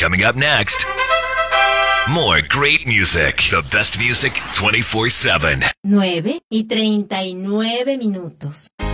Coming up next, more great music. The best music 24/7. 9:39 minutos.